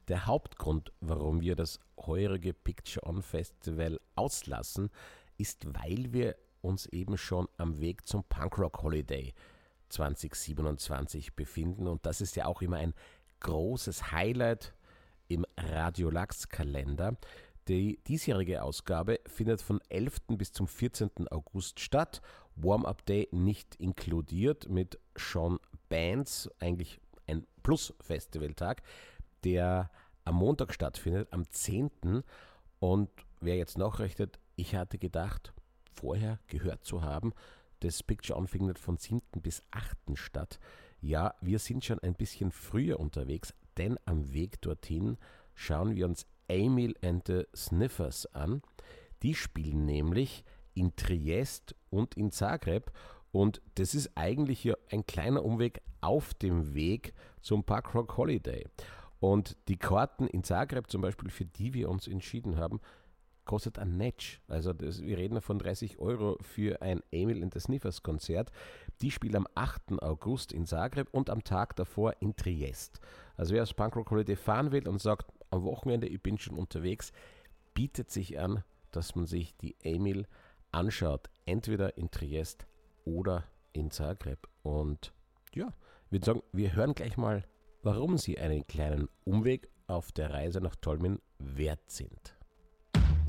Der Hauptgrund, warum wir das heurige Picture On Festival auslassen, ist, weil wir uns eben schon am Weg zum Punkrock Holiday 2027 befinden. Und das ist ja auch immer ein großes Highlight im Radio Lachs Kalender. Die diesjährige Ausgabe findet von 11. bis zum 14. August statt. Warm-Up Day nicht inkludiert mit schon Bands, eigentlich ein Plus-Festivaltag, der am Montag stattfindet, am 10. Und wer jetzt nachrechnet, ich hatte gedacht, vorher gehört zu haben, das Picture On findet von 7. bis 8. statt. Ja, wir sind schon ein bisschen früher unterwegs, denn am Weg dorthin schauen wir uns Emil and the Sniffers an. Die spielen nämlich in Triest und in Zagreb und das ist eigentlich hier ein kleiner Umweg auf dem Weg zum Punkrock Holiday. Und die Karten in Zagreb zum Beispiel, für die wir uns entschieden haben, kostet ein Netsch. Also wir reden von 30 € für ein Emil and the Sniffers Konzert. Die spielen am 8. August in Zagreb und am Tag davor in Triest. Also wer aufs Punkrock Holiday fahren will und sagt, am Wochenende, ich bin schon unterwegs, bietet sich an, dass man sich die Emil anschaut. Entweder in Triest oder in Zagreb. Und ja, ich würde sagen, wir hören gleich mal, warum sie einen kleinen Umweg auf der Reise nach Tolmin wert sind.